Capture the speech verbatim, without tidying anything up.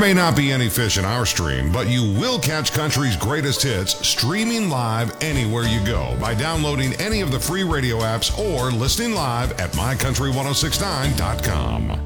may not be any fish in our stream, but you will catch country's greatest hits streaming live anywhere you go by downloading any of the free radio apps or listening live at my country ten sixty-nine dot com.